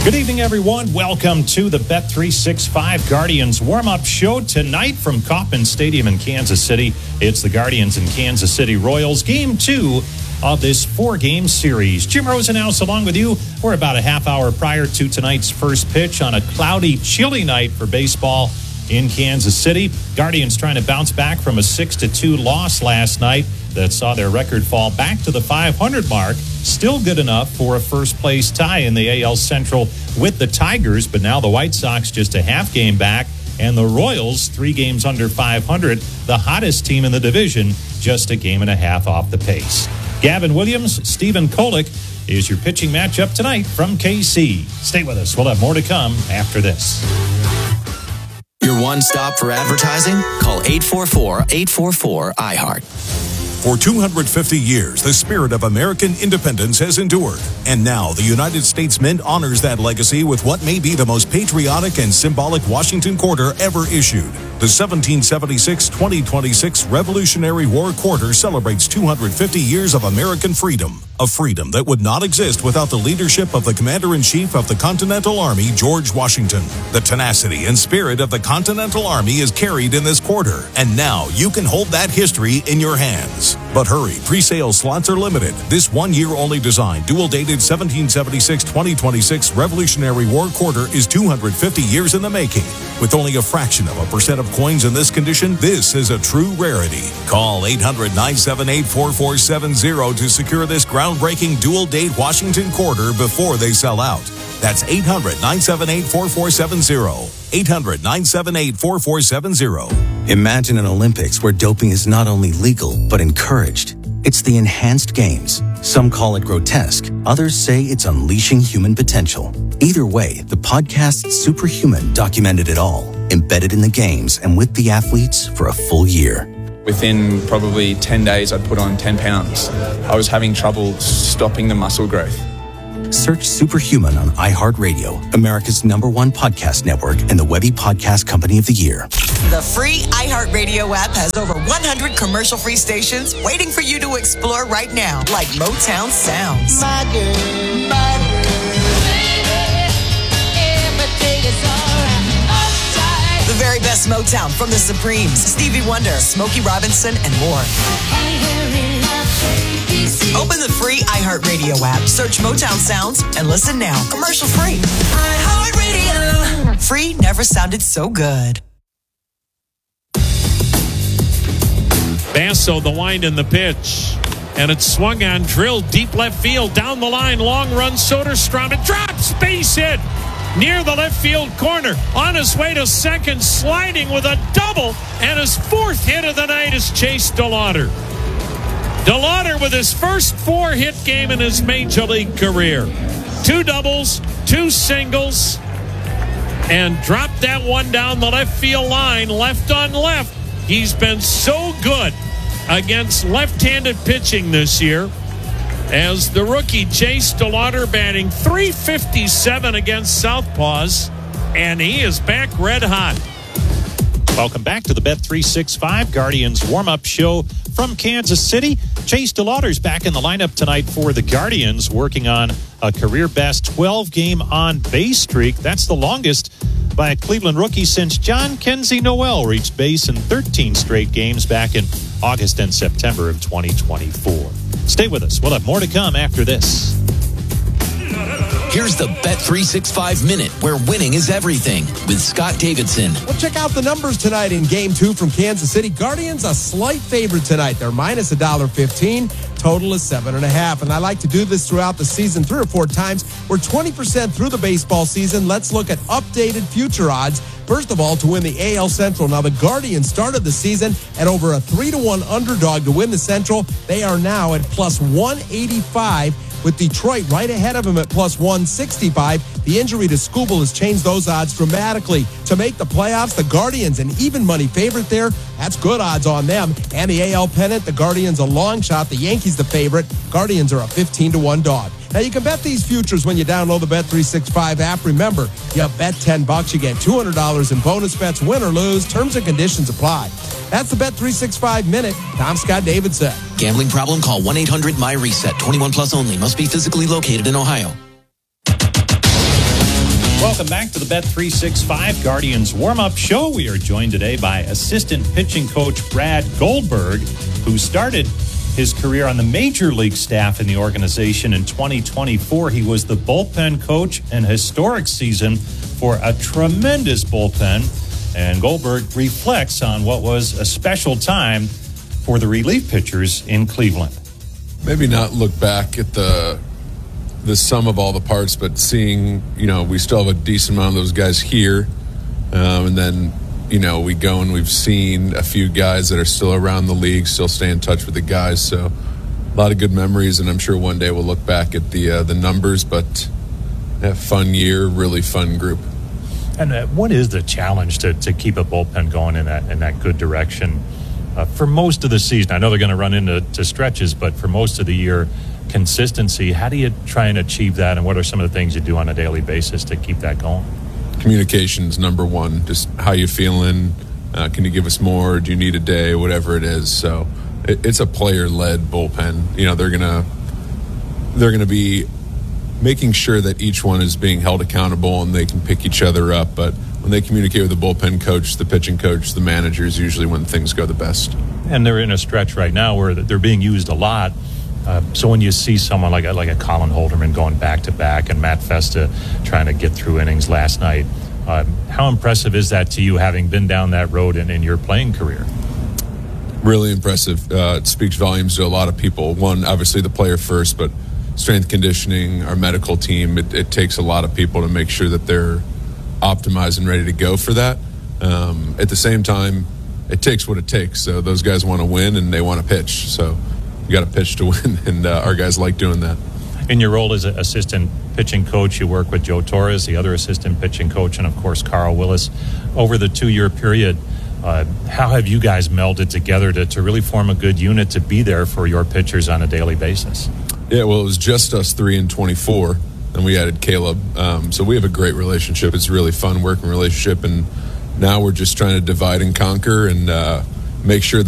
Good evening, everyone. Welcome to the Bet365 Guardians warm-up show tonight from Kauffman Stadium in Kansas City. It's the Guardians and Kansas City Royals, Game 2 of this 4-game series. Jim Rosenhaus along with you. We're about a half hour prior to tonight's first pitch on a cloudy, chilly night for baseball in Kansas City. Guardians trying to bounce back from a 6-2 loss last night that saw their record fall back to the 500 mark. Still good enough for a first-place tie in the AL Central with the Tigers, but now the White Sox just a half game back, and the Royals 3 games under 500, the hottest team in the division, just a game and a half off the pace. Gavin Williams, Stephen Kolek is your pitching matchup tonight from KC. Stay with us. We'll have more to come after this. Your one stop for advertising? Call 844-844-iHeart. For 250 years, the spirit of American independence has endured. And now the United States Mint honors that legacy with what may be the most patriotic and symbolic Washington Quarter ever issued. The 1776-2026 Revolutionary War Quarter celebrates 250 years of American freedom. A freedom that would not exist without the leadership of the Commander-in-Chief of the Continental Army, George Washington. The tenacity and spirit of the Continental Army is carried in this quarter. And now you can hold that history in your hands. But hurry, pre-sale slots are limited. This one-year-only design, dual-dated 1776-2026 Revolutionary War Quarter is 250 years in the making. With only a fraction of a percent of coins in this condition, this is a true rarity. Call 800-978-4470 to secure this groundbreaking dual-date Washington Quarter before they sell out. That's 800-978-4470. 800-978-4470. Imagine an Olympics where doping is not only legal, but encouraged. It's the enhanced games. Some call it grotesque. Others say it's unleashing human potential. Either way, the podcast Superhuman documented it all, embedded in the games and with the athletes for a full year. Within probably 10 days, I'd put on 10 pounds. I was having trouble stopping the muscle growth. Search Superhuman on iHeartRadio, America's #1 podcast network and the Webby Podcast Company of the Year. The free iHeartRadio app has over 100 commercial-free stations waiting for you to explore right now, like Motown Sounds. My girl, baby, everything is alright. The very best Motown from the Supremes, Stevie Wonder, Smokey Robinson, and more. Open the free iHeartRadio app, search Motown Sounds, and listen now. Commercial free. iHeartRadio. Free never sounded so good. Basso, the wind and the pitch. And it's swung on, drilled deep left field, down the line, long run, Soderstrom. It drops, base hit near the left field corner. On his way to second, sliding with a double, and his 4th hit of the night is Chase DeLauder. DeLauder with his first 4-hit game in his major league career. 2 doubles, 2 singles, and dropped that one down the left field line, left on left. He's been so good against left-handed pitching this year as the rookie Chase DeLauder batting .357 against southpaws, and he is back red hot. Welcome back to the Bet365 Guardians warm-up show from Kansas City. Chase DeLauder's back in the lineup tonight for the Guardians, working on a career-best 12-game on-base streak. That's the longest by a Cleveland rookie since John Kenzie Noel reached base in 13 straight games back in August and September of 2024. Stay with us. We'll have more to come after this. Here's the Bet365 Minute, where winning is everything, with Scott Davidson. Well, check out the numbers tonight in Game 2 from Kansas City. Guardians a slight favorite tonight. They're minus $1.15. Total is 7.5. And I like to do this throughout the season 3 or 4 times. We're 20% through the baseball season. Let's look at updated future odds. First of all, to win the AL Central. Now, the Guardians started the season at over a 3-1 underdog to win the Central. They are now at plus 185. with Detroit right ahead of him at plus 165. The injury to Skubal has changed those odds dramatically. To make the playoffs, the Guardians an even money favorite there. That's good odds on them. And the AL pennant, the Guardians a long shot. The Yankees the favorite. Guardians are a 15-1 dog. Now, you can bet these futures when you download the Bet365 app. Remember, you bet $10, you get $200 in bonus bets, win or lose. Terms and conditions apply. That's the Bet365 Minute. I'm Scott Davidson. Gambling problem? Call 1-800-MY-RESET. 21 plus only. Must be physically located in Ohio. Welcome back to the Bet365 Guardians warm-up show. We are joined today by assistant pitching coach Brad Goldberg, who started his career on the major league staff in the organization in 2024. He was the bullpen coach in a historic season for a tremendous bullpen. And Goldberg reflects on what was a special time for the relief pitchers in Cleveland. Maybe not look back at the sum of all the parts, but seeing, we still have a decent amount of those guys here. And then, we go and we've seen a few guys that are still around the league, still stay in touch with the guys. So a lot of good memories, and I'm sure one day we'll look back at the numbers, but a fun year, really fun group. And what is the challenge to keep a bullpen going in that good direction for most of the season? I know they're going to run into stretches, but for most of the year, consistency, how do you try and achieve that, and what are some of the things you do on a daily basis to keep that going? Communication's number one. Just how you feeling? Can you give us more? Do you need a day? Whatever it is. So it's a player-led bullpen. They're gonna be making sure that each one is being held accountable and they can pick each other up. But when they communicate with the bullpen coach, the pitching coach, the manager is usually when things go the best. And they're in a stretch right now where they're being used a lot. So when you see someone like a Colin Holderman going back-to-back and Matt Festa trying to get through innings last night, how impressive is that to you, having been down that road in your playing career? Really impressive. It speaks volumes to a lot of people. One, obviously the player first, but strength conditioning, our medical team, it takes a lot of people to make sure that they're optimized and ready to go for that. At the same time, it takes what it takes. So those guys want to win and they want to pitch. So you got to pitch to win, and our guys like doing that. In your role as an assistant pitching coach, you work with Joe Torres, the other assistant pitching coach, and of course Carl Willis. Over the 2-year period, how have you guys melded together to really form a good unit to be there for your pitchers on a daily basis? Yeah, well, it was just us three in 24, and we added Caleb. So we have a great relationship. It's a really fun working relationship, and now we're just trying to divide and conquer and make sure that